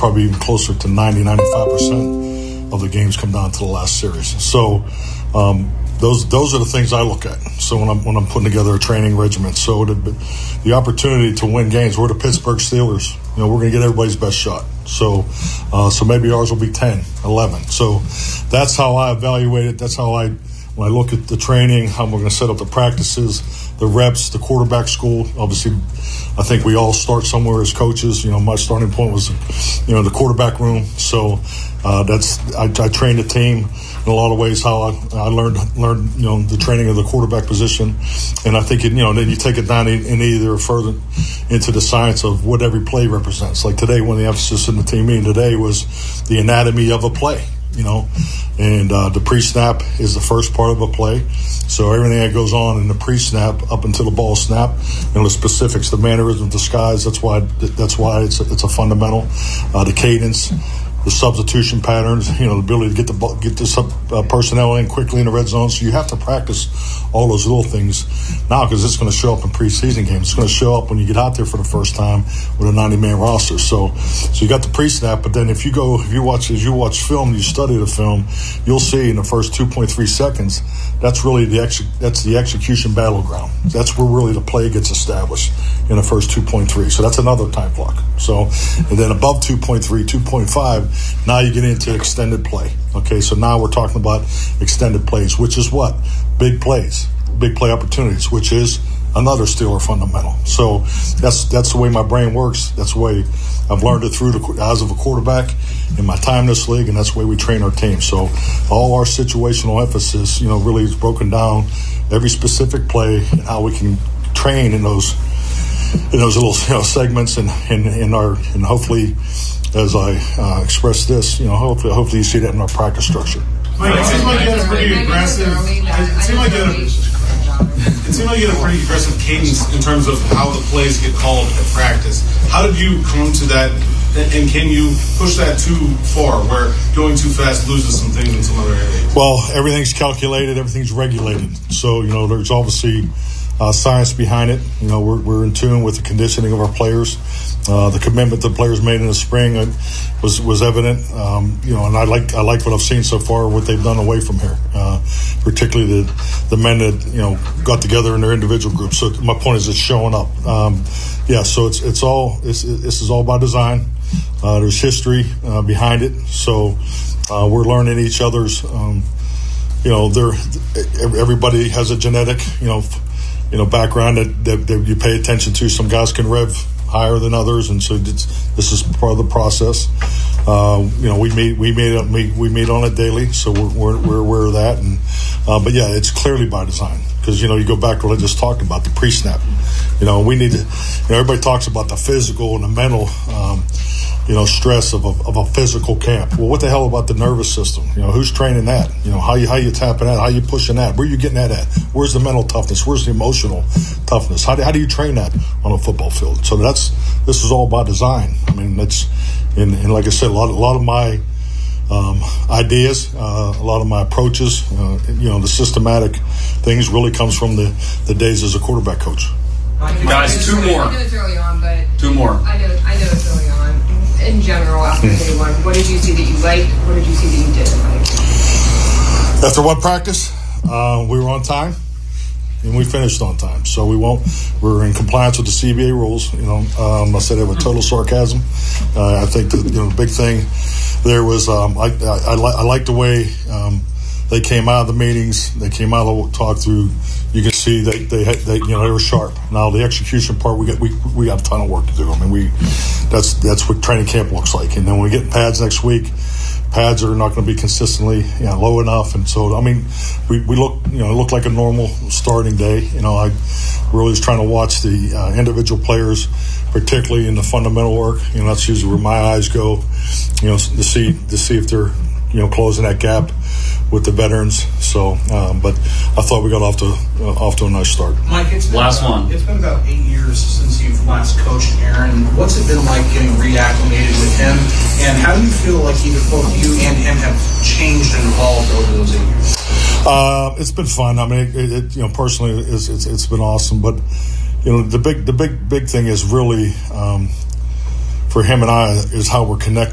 probably even closer to 90-95% of the games come down to the last series. So those are the things I look at. So when I'm putting together a training regimen, so the opportunity to win games, we're the Pittsburgh Steelers. We're going to get everybody's best shot. So maybe ours will be 10, 11. So that's how I evaluate it. That's how when I look at the training, how we're going to set up the practices, the reps, the quarterback school. Obviously, I think we all start somewhere as coaches. My starting point was, the quarterback room. So I trained a team in a lot of ways. How I learned the training of the quarterback position, and I think then you take it down in either further into the science of what every play represents. Like today, one of the emphasis in the team meeting today was the anatomy of a play. And the pre-snap is the first part of a play. So everything that goes on in the pre-snap up until the ball snap, the specifics, the mannerism, the skies. That's why it's a fundamental. The cadence, the substitution patterns, the ability to get the personnel in quickly in the red zone. So you have to practice all those little things now because it's going to show up in preseason games. It's going to show up when you get out there for the first time with a 90-man roster. So you got the pre-snap, but then as you watch film, you study the film, you'll see in the first 2.3 seconds, that's really the execution battleground. That's where really the play gets established in the first 2.3. So that's another time block. So and then above 2.3, 2.5, now you get into extended play. Okay, so now we're talking about extended plays, which is what? Big plays, big play opportunities, which is another Steeler fundamental. So that's the way my brain works. That's the way I've learned it through the eyes of a quarterback in my time in this league, and that's the way we train our team. So all our situational emphasis, really is broken down every specific play and how we can train in those little segments and hopefully, as I express this, hopefully you see that in our practice structure. Mike, it seems like you had a pretty aggressive. It seemed like you had a pretty aggressive cadence in terms of how the plays get called at practice. How did you come to that, and can you push that too far, where going too fast loses some things in some other areas? Well, everything's calculated, everything's regulated. So there's obviously science behind it. We're in tune with the conditioning of our players. The commitment the players made in the spring was evident. And I like what I've seen so far, what they've done away from here, particularly the men that got together in their individual groups. So my point is, it's showing up. So this is all by design. There's history behind it. So we're learning each other's. Everybody has a genetic background that you pay attention to. Some guys can rev higher than others, and so this is part of the process. We meet on it daily, so we're aware of that. And but it's clearly by design because you go back to what I just talked about, the pre-snap. We need to. Everybody talks about the physical and the mental. Stress of a physical camp. Well, what the hell about the nervous system? Who's training that? How you tapping that? How you pushing that? Where you getting that at? Where's the mental toughness? Where's the emotional toughness? How do you train that on a football field? So this is all by design. I mean, that's and like I said, a lot of my ideas, a lot of my approaches, the systematic things really comes from the days as a quarterback coach. Guys, two more. I know it's early on, but two more. I know it's early on. In general, after day one, what did you see that you liked? What did you see that you didn't like? After one practice, we were on time, and we finished on time. So we're in compliance with the CBA rules. I said it with total sarcasm. I think the big thing there was I like the way they came out of the meetings. They came out of the talk through. You can see they were sharp. Now the execution part, we got a ton of work to do. I mean, that's what training camp looks like. And then when we get pads next week, pads are not going to be consistently low enough. And so we look like a normal starting day. I really was trying to watch the individual players, particularly in the fundamental work. That's usually where my eyes go. To see if they're closing that gap with the veterans. So, but I thought we got off to a nice start. Mike, it's been about 8 years since you've last coached Aaron. What's it been like getting reacclimated with him? And how do you feel like either both you and him have changed and evolved over those 8 years? It's been fun. I mean, personally, it's been awesome. But the big thing is really for him and I is how we're connected.